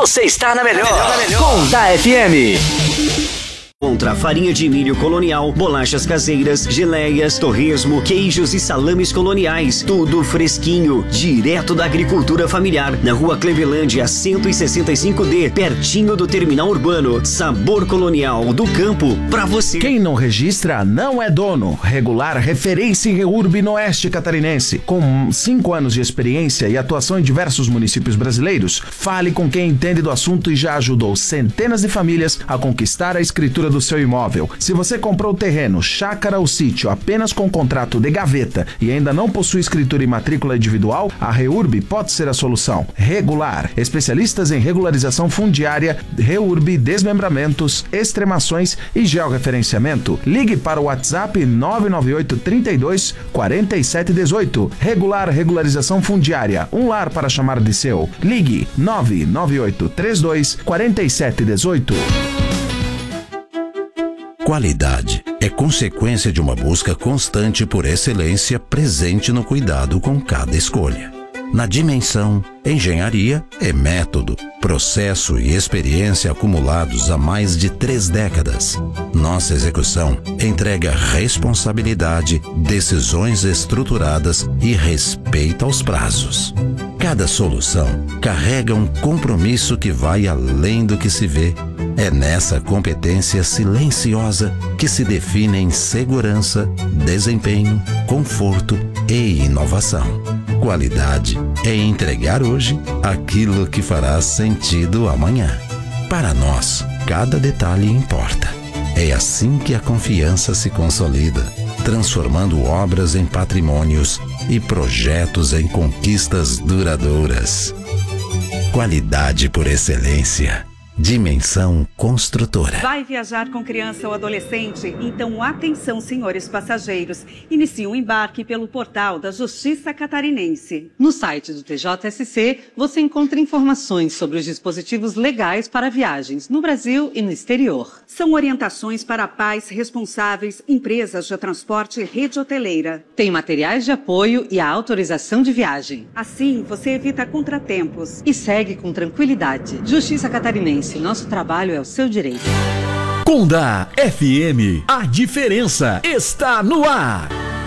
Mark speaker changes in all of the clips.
Speaker 1: Você está na melhor. Com da FM.
Speaker 2: Contra farinha de milho colonial, bolachas caseiras, geleias, torresmo, queijos e salames coloniais. Tudo fresquinho, direto da agricultura familiar. Na rua Clevelândia, 165D, pertinho do terminal urbano. Sabor colonial do campo pra você.
Speaker 3: Quem não registra não é dono. Regular, referência em REURB no Oeste Catarinense. Com 5 anos de experiência e atuação em diversos municípios brasileiros, fale com quem entende do assunto e já ajudou centenas de famílias a conquistar a escritura do seu imóvel. Se você comprou terreno, chácara ou sítio apenas com contrato de gaveta e ainda não possui escritura e matrícula individual, a REURB pode ser a solução. Regular, especialistas em regularização fundiária, REURB, desmembramentos, extremações e georreferenciamento. Ligue para o WhatsApp 998 32 47 18. Regular regularização fundiária, um lar para chamar de seu. Ligue 998 32 47 18.
Speaker 4: Qualidade é consequência de uma busca constante por excelência presente no cuidado com cada escolha. Na Dimensão, engenharia é método, processo e experiência acumulados há mais de 3 décadas. Nossa execução entrega responsabilidade, decisões estruturadas e respeito aos prazos. Cada solução carrega um compromisso que vai além do que se vê. É nessa competência silenciosa que se definem segurança, desempenho, conforto e inovação. Qualidade é entregar hoje aquilo que fará sentido amanhã. Para nós, cada detalhe importa. É assim que a confiança se consolida, transformando obras em patrimônios e projetos em conquistas duradouras. Qualidade por excelência. Dimensão Construtora.
Speaker 5: Vai viajar com criança ou adolescente? Então atenção, senhores passageiros. Inicie o embarque pelo portal da Justiça Catarinense.
Speaker 6: No site do TJSC, você encontra informações sobre os dispositivos legais para viagens no Brasil e no exterior.
Speaker 5: São orientações para pais responsáveis, empresas de transporte e rede hoteleira.
Speaker 6: Tem materiais de apoio e a autorização de viagem.
Speaker 5: Assim, você evita contratempos.
Speaker 6: E segue com tranquilidade. Justiça Catarinense. Nosso trabalho é o seu direito.
Speaker 1: Conda FM, a diferença está no ar.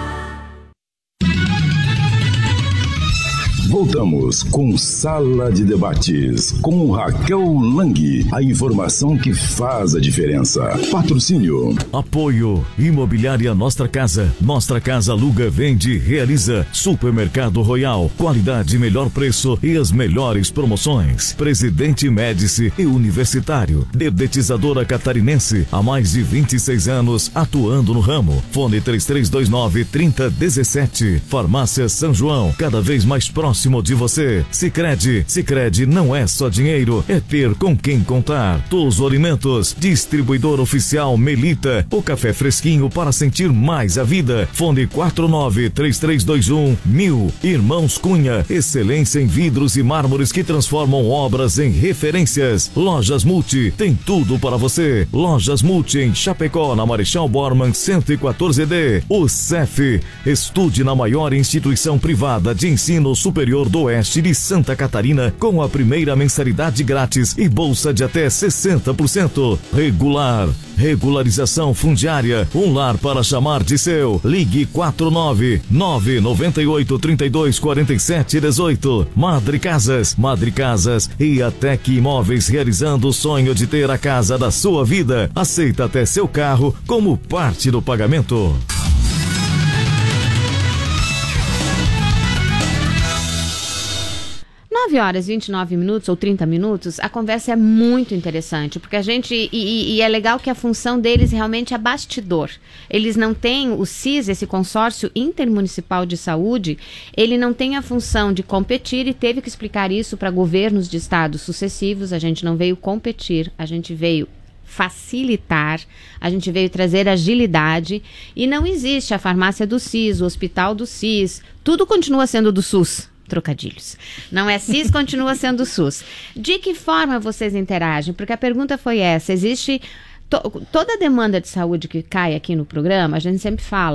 Speaker 7: Voltamos com Sala de Debates, com Raquel Lang. A informação que faz a diferença. Patrocínio.
Speaker 8: Apoio. Imobiliária Nossa Casa. Nossa Casa aluga, vende, realiza. Supermercado Royal. Qualidade, melhor preço e as melhores promoções. Presidente Médici e Universitário. Dedetizadora Catarinense. Há mais de 26 anos atuando no ramo. Fone 3329-3017. Farmácia São João. Cada vez mais próximo de você. Sicredi não é só dinheiro, é ter com quem contar. Todos os alimentos. Distribuidor oficial Melita, o café fresquinho para sentir mais a vida. Fone 49-3321-1000. Irmãos Cunha, excelência em vidros e mármores que transformam obras em referências. Lojas Multi, tem tudo para você. Lojas Multi em Chapecó, na Marechal Bormann 114D. O CEF, estude na maior instituição privada de ensino superior do Oeste de Santa Catarina com a primeira mensalidade grátis e bolsa de até 60%. Regular. Regularização fundiária. Um lar para chamar de seu. Ligue 49998324718. Madre Casas e a Tec Imóveis, realizando o sonho de ter a casa da sua vida. Aceita até seu carro como parte do pagamento.
Speaker 9: 9 horas, 29 minutos ou 30 minutos, a conversa é muito interessante, porque a gente, e é legal que a função deles realmente é bastidor. Eles não têm, o CIS, esse consórcio intermunicipal de saúde, ele não tem a função de competir e teve que explicar isso para governos de estados sucessivos. A gente não veio competir, a gente veio facilitar, a gente veio trazer agilidade e não existe a farmácia do CIS, o hospital do CIS, tudo continua sendo do SUS. Trocadilhos. Não é CIS, continua sendo SUS. De que forma vocês interagem? Porque a pergunta foi essa. Existe toda a demanda de saúde que cai aqui no programa, a gente sempre fala,